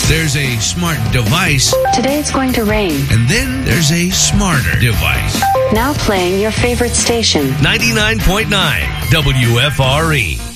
There's a smart device. Today it's going to rain. And then there's a smarter device. Now playing your favorite station. 99.9 WFRE.